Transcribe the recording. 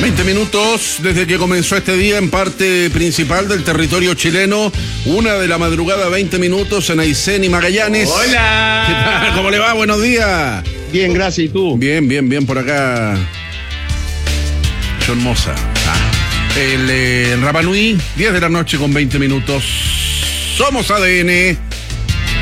20 minutos desde que comenzó este día en parte principal del territorio chileno. 1 de la madrugada, 20 minutos en Aysén y Magallanes. ¡Hola! ¿Qué tal? ¿Cómo le va? Buenos días. Bien, gracias. ¿Y tú? Bien por acá. John Moza. En Rapa Nui, 10 de la noche con 20 minutos. Somos ADN.